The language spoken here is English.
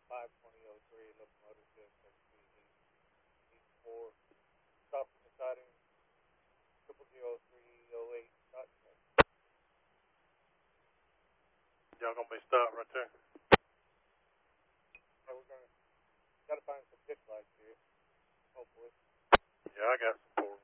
52003 locomotive shift heat 4. Stop and deciding 00308. Y'all gonna be stopped right there? So we're gotta find some pitch lights here, hopefully. Yeah, I got some for 'em.